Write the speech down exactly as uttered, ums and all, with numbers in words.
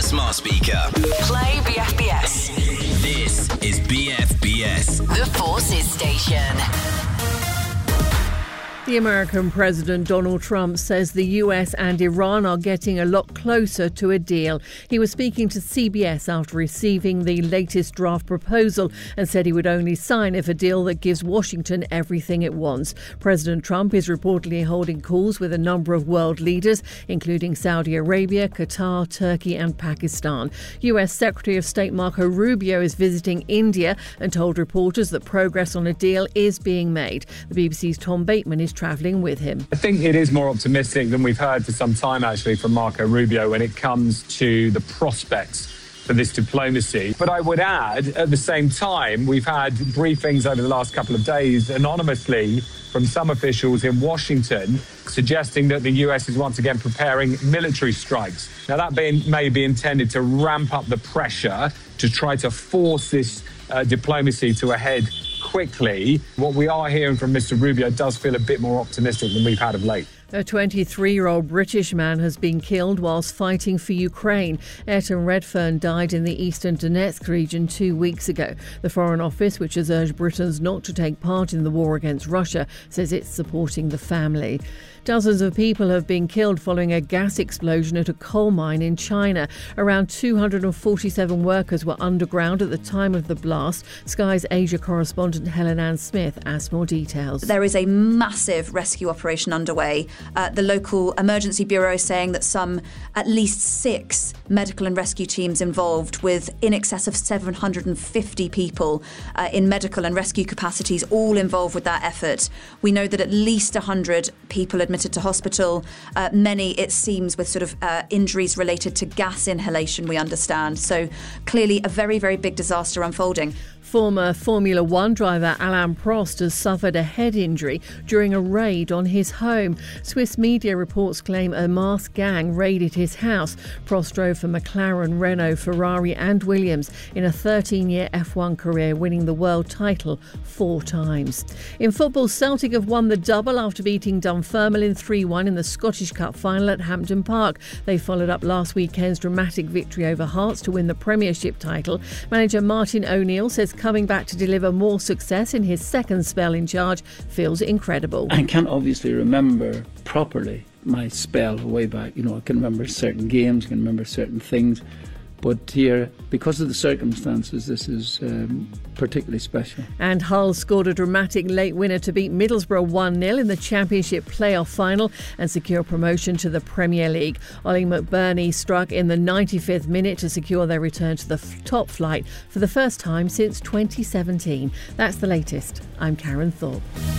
smart speaker. Play B F B S. This is B F B S. The Forces Station. The American President Donald Trump says the U S and Iran are getting a lot closer to a deal. He was speaking to C B S after receiving the latest draft proposal and said he would only sign if a deal that gives Washington everything it wants. President Trump is reportedly holding calls with a number of world leaders, including Saudi Arabia, Qatar, Turkey and Pakistan. U S Secretary of State Marco Rubio is visiting India and told reporters that progress on a deal is being made. The B B C's Tom Bateman is travelling with him. I think it is more optimistic than we've heard for some time, actually, from Marco Rubio when it comes to the prospects for this diplomacy. But I would add, at the same time, we've had briefings over the last couple of days anonymously from some officials in Washington suggesting that the U S is once again preparing military strikes. Now, that being, may be intended to ramp up the pressure to try to force this uh, diplomacy to a head quickly. What we are hearing from Mister Rubio does feel a bit more optimistic than we've had of late. A twenty-three-year-old British man has been killed whilst fighting for Ukraine. Ayrton Redfern died in the eastern Donetsk region two weeks ago. The Foreign Office, which has urged Britons not to take part in the war against Russia, says it's supporting the family. Dozens of people have been killed following a gas explosion at a coal mine in China. Around two hundred forty-seven workers were underground at the time of the blast. Sky's Asia correspondent Helen Ann Smith has more details. There is a massive rescue operation underway. Uh, the local emergency bureau is saying that some, at least six medical and rescue teams involved, with in excess of seven hundred fifty people uh, in medical and rescue capacities, all involved with that effort. We know that at least one hundred people admitted to hospital, uh, many, it seems, with sort of uh, injuries related to gas inhalation, we understand. So clearly a very, very big disaster unfolding. Former Formula One driver Alain Prost has suffered a head injury during a raid on his home. Swiss media reports claim a masked gang raided his house. Prost drove for McLaren, Renault, Ferrari and Williams in a thirteen-year F one career, winning the world title four times. In football, Celtic have won the double after beating Dunfermline three one in the Scottish Cup final at Hampden Park. They followed up last weekend's dramatic victory over Hearts to win the Premiership title. Manager Martin O'Neill says coming back to deliver more success in his second spell in charge feels incredible. I can't obviously remember properly my spell way back. You know, I can remember certain games, I can remember certain things. But here, because of the circumstances, this is um, particularly special. And Hull scored a dramatic late winner to beat Middlesbrough one nil in the Championship playoff final and secure promotion to the Premier League. Ollie McBurney struck in the ninety-fifth minute to secure their return to the f- top flight for the first time since twenty seventeen. That's the latest. I'm Karen Thorpe.